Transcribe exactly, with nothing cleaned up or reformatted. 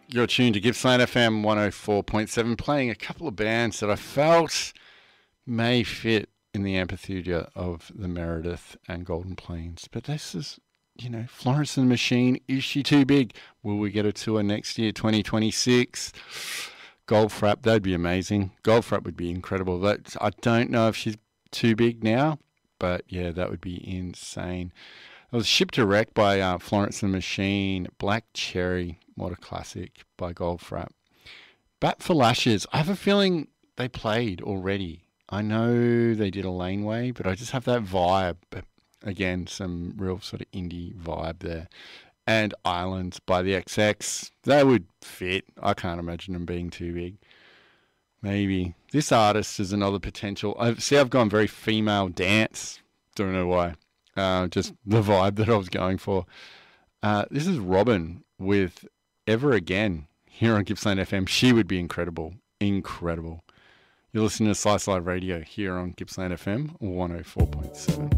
You're tuned to Gippsland F M one oh four point seven, playing a couple of bands that I felt may fit in the amphitheatre of the Meredith and Golden Plains. But this is, you know, Florence and the Machine. Is she too big? Will we get a tour next year, twenty twenty-six? Goldfrapp, that'd be amazing. Goldfrapp would be incredible. But I don't know if she's too big now, but yeah, that would be insane. It was Shipped to Wreck by uh, Florence and the Machine. Black Cherry, what a classic by Goldfrapp. Bat for Lashes, I have a feeling they played already. I know they did a laneway, but I just have that vibe. But again, some real sort of indie vibe there. And Islands by the X X, they would fit. I can't imagine them being too big. Maybe. This artist is another potential. I see I've gone very female dance. Don't know why. Uh, just the vibe that I was going for. Uh, this is Robin with Ever Again here on Gippsland F M. She would be incredible. Incredible. You're listening to Slice Live Radio here on Gippsland F M one oh four point seven.